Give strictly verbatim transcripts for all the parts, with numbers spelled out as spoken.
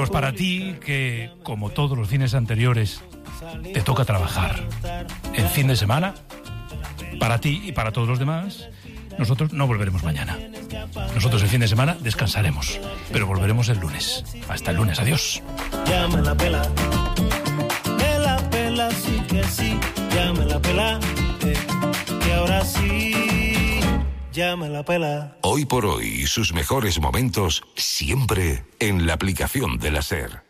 Pues para ti, que como todos los fines anteriores, te toca trabajar el fin de semana, para ti y para todos los demás, nosotros no volveremos mañana. Nosotros el fin de semana descansaremos, pero volveremos el lunes. Hasta el lunes, adiós. Ya me la pela, me la pela, sí que sí, ya me la pela, eh, que ahora sí, ya me la pela. Hoy por hoy, sus mejores momentos siempre en la aplicación de la SER.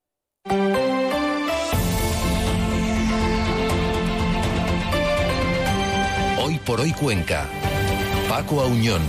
Hoy por hoy Cuenca. Paco Auñón.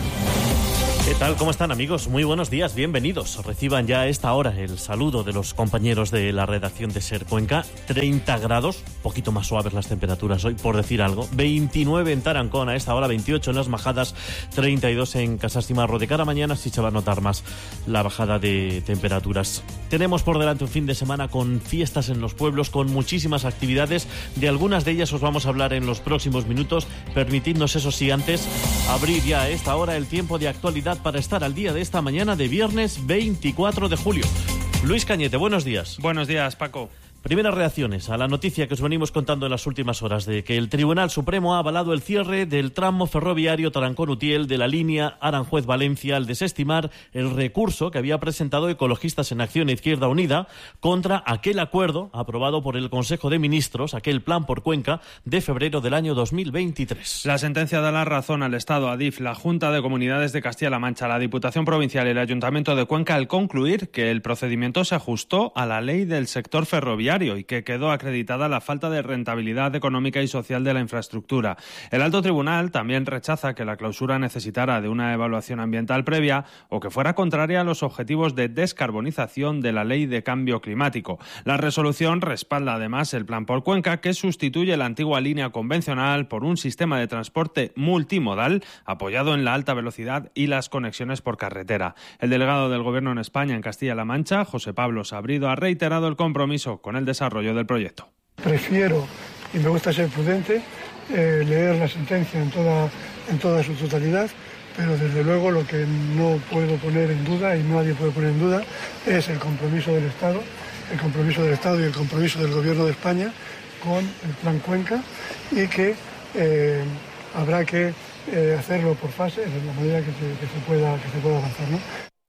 ¿Qué tal? ¿Cómo están, amigos? Muy buenos días, bienvenidos. Reciban ya a esta hora el saludo de los compañeros de la redacción de SER Cuenca. treinta grados, poquito más suaves las temperaturas hoy, por decir algo. veintinueve en Tarancón a esta hora, veintiocho en Las Majadas, treinta y dos en Casasimarro. De cara a mañana sí se va a notar más la bajada de temperaturas. Tenemos por delante un fin de semana con fiestas en los pueblos, con muchísimas actividades. De algunas de ellas os vamos a hablar en los próximos minutos. Permitidnos, eso sí, antes abrir ya a esta hora el tiempo de actualidad para estar al día de esta mañana de viernes veinticuatro de julio. Luis Cañete, buenos días. Buenos días, Paco. Primeras reacciones a la noticia que os venimos contando en las últimas horas de que el Tribunal Supremo ha avalado el cierre del tramo ferroviario Tarancón-Utiel de la línea Aranjuez-Valencia al desestimar el recurso que había presentado Ecologistas en Acción e Izquierda Unida contra aquel acuerdo aprobado por el Consejo de Ministros, aquel plan por Cuenca de febrero del año dos mil veintitrés. La sentencia da la razón al Estado, a D I F, la Junta de Comunidades de Castilla-La Mancha, la Diputación Provincial y el Ayuntamiento de Cuenca al concluir que el procedimiento se ajustó a la ley del sector ferroviario y que quedó acreditada la falta de rentabilidad económica y social de la infraestructura. El Alto Tribunal también rechaza que la clausura necesitara de una evaluación ambiental previa o que fuera contraria a los objetivos de descarbonización de la Ley de Cambio Climático. La resolución respalda además el Plan por Cuenca, que sustituye la antigua línea convencional por un sistema de transporte multimodal apoyado en la alta velocidad y las conexiones por carretera. El delegado del Gobierno en España en Castilla-La Mancha, José Pablo Sabrido, ha reiterado el compromiso con el desarrollo del proyecto. Prefiero, y me gusta ser prudente, eh, leer la sentencia en toda, en toda su totalidad, pero desde luego lo que no puedo poner en duda, y nadie puede poner en duda, es el compromiso del Estado, el compromiso del Estado y el compromiso del Gobierno de España con el Plan Cuenca, y que eh, habrá que eh, hacerlo por fases, de la manera que se, que se pueda, que se pueda avanzar, ¿no?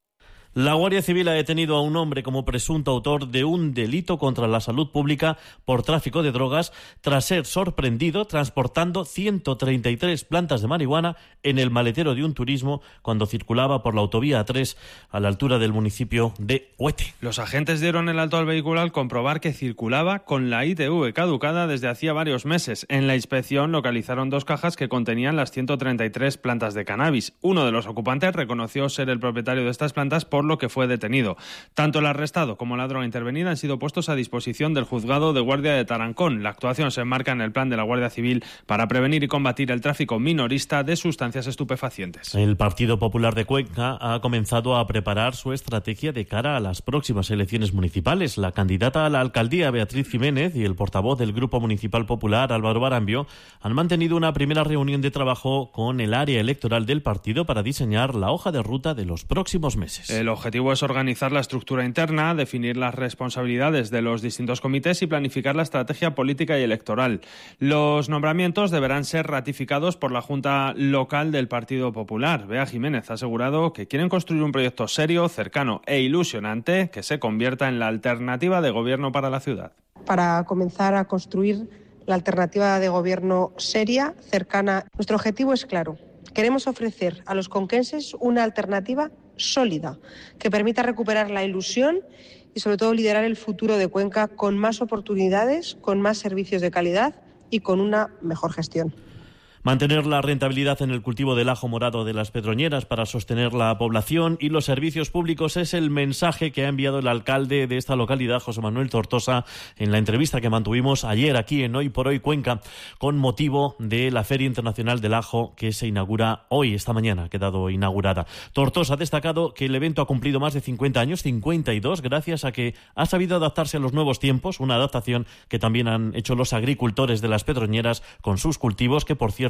La Guardia Civil ha detenido a un hombre como presunto autor de un delito contra la salud pública por tráfico de drogas tras ser sorprendido transportando ciento treinta y tres plantas de marihuana en el maletero de un turismo cuando circulaba por la autovía A tres a la altura del municipio de Huete. Los agentes dieron el alto al vehículo al comprobar que circulaba con la I T V caducada desde hacía varios meses. En la inspección localizaron dos cajas que contenían las ciento treinta y tres plantas de cannabis. Uno de los ocupantes reconoció ser el propietario de estas plantas, por lo que fue detenido. Tanto el arrestado como la droga intervenida han sido puestos a disposición del juzgado de guardia de Tarancón. La actuación se enmarca en el plan de la Guardia Civil para prevenir y combatir el tráfico minorista de sustancias estupefacientes. El Partido Popular de Cuenca ha comenzado a preparar su estrategia de cara a las próximas elecciones municipales. La candidata a la alcaldía, Beatriz Jiménez, y el portavoz del Grupo Municipal Popular, Álvaro Barambio, han mantenido una primera reunión de trabajo con el área electoral del partido para diseñar la hoja de ruta de los próximos meses. El objetivo es organizar la estructura interna, definir las responsabilidades de los distintos comités y planificar la estrategia política y electoral. Los nombramientos deberán ser ratificados por la Junta Local del Partido Popular. Bea Jiménez ha asegurado que quieren construir un proyecto serio, cercano e ilusionante que se convierta en la alternativa de gobierno para la ciudad. Para comenzar a construir la alternativa de gobierno seria, cercana. Nuestro objetivo es claro. Queremos ofrecer a los conquenses una alternativa sólida que permita recuperar la ilusión y sobre todo liderar el futuro de Cuenca con más oportunidades, con más servicios de calidad y con una mejor gestión. Mantener la rentabilidad en el cultivo del ajo morado de las Pedroñeras para sostener la población y los servicios públicos es el mensaje que ha enviado el alcalde de esta localidad, José Manuel Tortosa, en la entrevista que mantuvimos ayer aquí en Hoy por Hoy Cuenca, con motivo de la Feria Internacional del Ajo que se inaugura hoy, esta mañana, ha quedado inaugurada. Tortosa ha destacado que el evento ha cumplido más de cincuenta años, cincuenta y dos, gracias a que ha sabido adaptarse a los nuevos tiempos, una adaptación que también han hecho los agricultores de las Pedroñeras con sus cultivos, que por cierto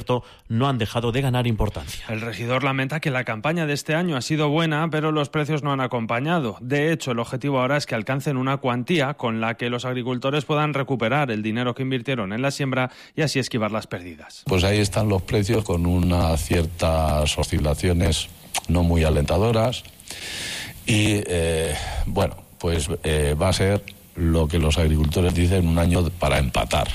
cierto, no han dejado de ganar importancia. El regidor lamenta que la campaña de este año ha sido buena, pero los precios no han acompañado. De hecho, el objetivo ahora es que alcancen una cuantía con la que los agricultores puedan recuperar el dinero que invirtieron en la siembra y así esquivar las pérdidas. Pues ahí están los precios con unas ciertas oscilaciones no muy alentadoras y, eh, bueno, pues eh, va a ser lo que los agricultores dicen un año para empatar.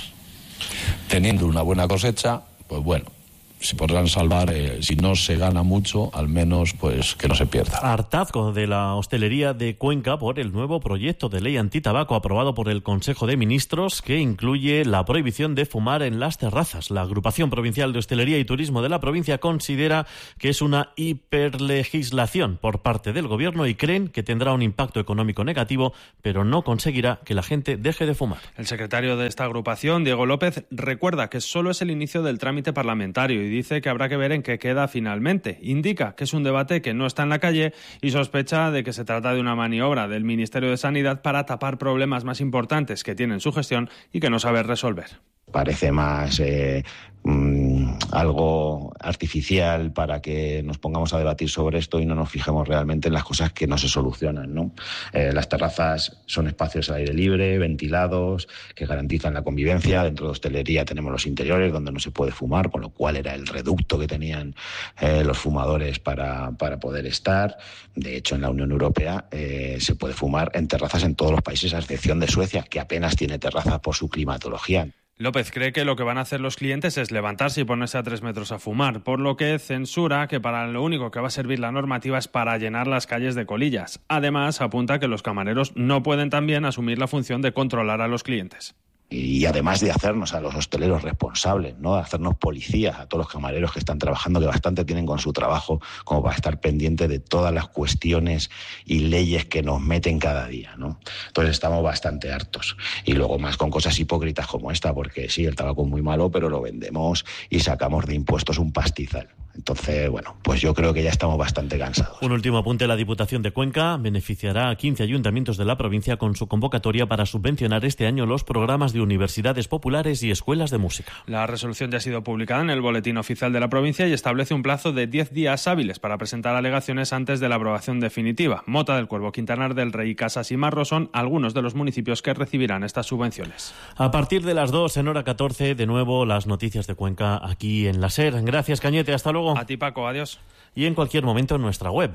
Teniendo una buena cosecha, pues bueno, se podrán salvar, eh, si no se gana mucho, al menos pues que no se pierda. Hartazgo de la hostelería de Cuenca por el nuevo proyecto de ley antitabaco aprobado por el Consejo de Ministros que incluye la prohibición de fumar en las terrazas. La Agrupación Provincial de Hostelería y Turismo de la provincia considera que es una hiperlegislación por parte del Gobierno y creen que tendrá un impacto económico negativo, pero no conseguirá que la gente deje de fumar. El secretario de esta agrupación, Diego López, recuerda que solo es el inicio del trámite parlamentario y dice que habrá que ver en qué queda finalmente. Indica que es un debate que no está en la calle y sospecha de que se trata de una maniobra del Ministerio de Sanidad para tapar problemas más importantes que tiene en su gestión y que no sabe resolver. Parece más eh, mmm, algo artificial para que nos pongamos a debatir sobre esto y no nos fijemos realmente en las cosas que no se solucionan, ¿no? Eh, las terrazas son espacios al aire libre, ventilados, que garantizan la convivencia. Dentro de hostelería tenemos los interiores donde no se puede fumar, con lo cual era el reducto que tenían eh, los fumadores para, para poder estar. De hecho, en la Unión Europea eh, se puede fumar en terrazas en todos los países, a excepción de Suecia, que apenas tiene terrazas por su climatología. López cree que lo que van a hacer los clientes es levantarse y ponerse a tres metros a fumar, por lo que censura que para lo único que va a servir la normativa es para llenar las calles de colillas. Además, apunta que los camareros no pueden también asumir la función de controlar a los clientes. Y además de hacernos a los hosteleros responsables, ¿no? De hacernos policías a todos los camareros que están trabajando, que bastante tienen con su trabajo como para estar pendientes de todas las cuestiones y leyes que nos meten cada día, ¿no? Entonces estamos bastante hartos. Y luego más con cosas hipócritas como esta, porque sí, el tabaco es muy malo, pero lo vendemos y sacamos de impuestos un pastizal. Entonces, bueno, pues yo creo que ya estamos bastante cansados. Un último apunte: la Diputación de Cuenca beneficiará a quince ayuntamientos de la provincia con su convocatoria para subvencionar este año los programas de universidades populares y escuelas de música. La resolución ya ha sido publicada en el Boletín Oficial de la provincia y establece un plazo de diez días hábiles para presentar alegaciones antes de la aprobación definitiva. Mota del Cuervo, Quintanar del Rey, Casas y Marro son algunos de los municipios que recibirán estas subvenciones. A partir de las dos, en hora catorce, de nuevo las noticias de Cuenca aquí en la SER. Gracias, Cañete, hasta luego. A ti, Paco, adiós. Y en cualquier momento en nuestra web.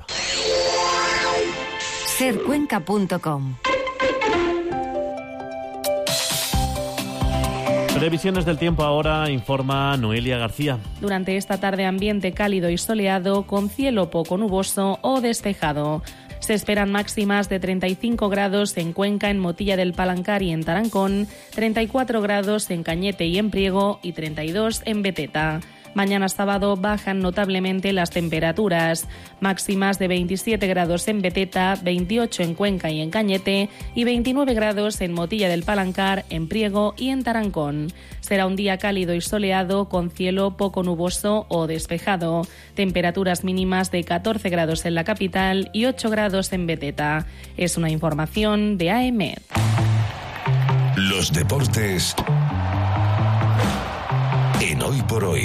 ser cuenca punto com. Previsiones del tiempo ahora, informa Noelia García. Durante esta tarde ambiente cálido y soleado con cielo poco nuboso o despejado. Se esperan máximas de treinta y cinco grados en Cuenca, en Motilla del Palancar y en Tarancón, treinta y cuatro grados en Cañete y en Priego y treinta y dos en Beteta. Mañana sábado bajan notablemente las temperaturas, máximas de veintisiete grados en Beteta, veintiocho en Cuenca y en Cañete y veintinueve grados en Motilla del Palancar, en Priego y en Tarancón. Será un día cálido y soleado con cielo poco nuboso o despejado. Temperaturas mínimas de catorce grados en la capital y ocho grados en Beteta. Es una información de A E M E D. Los deportes en Hoy por Hoy.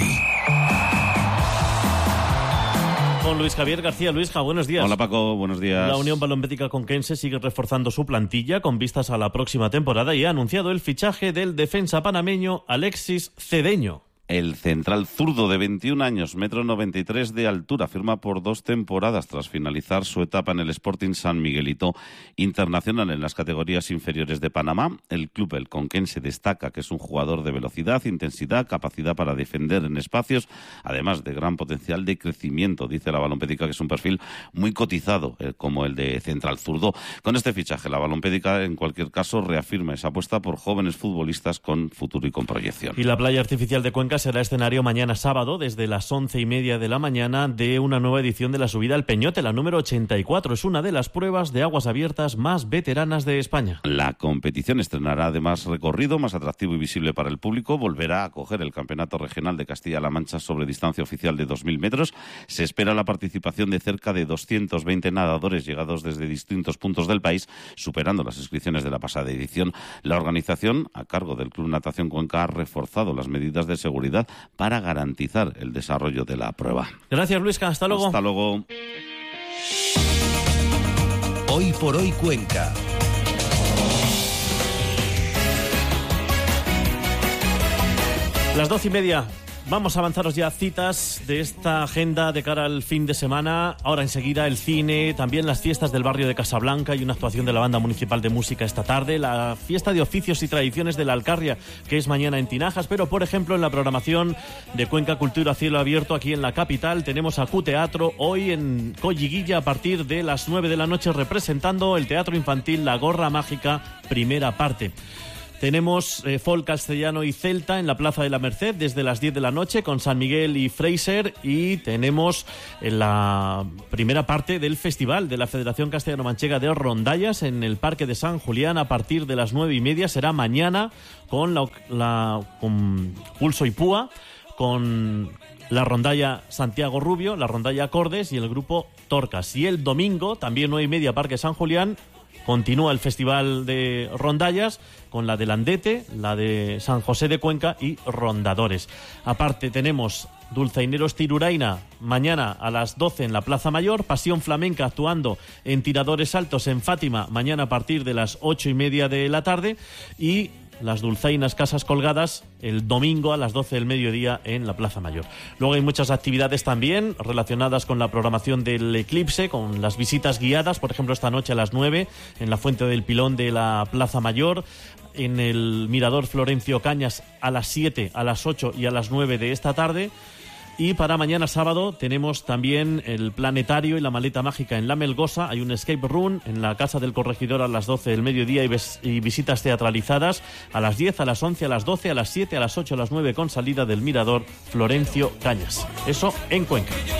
Con Luis Javier García. Luisja, buenos días. Hola, Paco, buenos días. La Unión Balombética Conquense sigue reforzando su plantilla con vistas a la próxima temporada y ha anunciado el fichaje del defensa panameño Alexis Cedeño. El central zurdo de veintiún años, metro noventa y tres de altura, firma por dos temporadas tras finalizar su etapa en el Sporting San Miguelito Internacional en las categorías inferiores de Panamá. El club, el Conquense, destaca que es un jugador de velocidad, intensidad, capacidad para defender en espacios, además de gran potencial de crecimiento. Dice la Balompédica que es un perfil muy cotizado, eh, como el de central zurdo. Con este fichaje, la Balompédica, en cualquier caso, reafirma esa apuesta por jóvenes futbolistas con futuro y con proyección. Y la playa artificial de Cuenca será escenario mañana sábado desde las once y media de la mañana de una nueva edición de la subida al Peñote, la número ochenta y cuatro. Es una de las pruebas de aguas abiertas más veteranas de España. La competición estrenará además recorrido más atractivo y visible para el público. Volverá a acoger el Campeonato Regional de Castilla-La Mancha sobre distancia oficial de dos mil metros. Se espera la participación de cerca de doscientos veinte nadadores llegados desde distintos puntos del país, superando las inscripciones de la pasada edición. La organización, a cargo del Club Natación Cuenca, ha reforzado las medidas de seguridad normalidad para garantizar el desarrollo de la prueba. Gracias, Luisca. Hasta luego. Hasta luego. Hoy por hoy Cuenca. Las doce y media. Vamos a avanzaros ya citas de esta agenda de cara al fin de semana. Ahora enseguida el cine, también las fiestas del barrio de Casablanca y una actuación de la Banda Municipal de Música esta tarde. La fiesta de oficios y tradiciones de la Alcarria, que es mañana en Tinajas. Pero, por ejemplo, en la programación de Cuenca Cultura Cielo Abierto aquí en la capital tenemos a Q Teatro hoy en Colliguilla a partir de las nueve de la noche representando el teatro infantil La Gorra Mágica, primera parte. Tenemos eh, folk castellano y celta en la Plaza de la Merced desde las diez de la noche con San Miguel y Fraser, y tenemos en la primera parte del festival de la Federación Castellano-Manchega de Rondallas en el Parque de San Julián a partir de las nueve y media. Será mañana con, la, la, con Pulso y Púa, con la rondalla Santiago Rubio, la rondalla Acordes y el grupo Torcas. Y el domingo, también nueve y media, Parque San Julián, continúa el Festival de Rondallas con la de Landete, la de San José de Cuenca y Rondadores. Aparte tenemos Dulzaineros Tiruraina mañana a las doce en la Plaza Mayor, Pasión Flamenca actuando en Tiradores Altos en Fátima mañana a partir de las ocho y media de la tarde, y las Dulzainas Casas Colgadas el domingo a las doce del mediodía en la Plaza Mayor. Luego hay muchas actividades también relacionadas con la programación del eclipse, con las visitas guiadas, por ejemplo esta noche a las nueve en la Fuente del Pilón de la Plaza Mayor, en el Mirador Florencio Cañas a las siete, a las ocho y a las nueve de esta tarde. Y para mañana sábado tenemos también el planetario y la maleta mágica en La Melgosa. Hay un escape room en la Casa del Corregidor a las doce del mediodía y, ves- y visitas teatralizadas a las diez, a las once, a las doce, a las siete, a las ocho, a las nueve con salida del Mirador Florencio Cañas. Eso en Cuenca.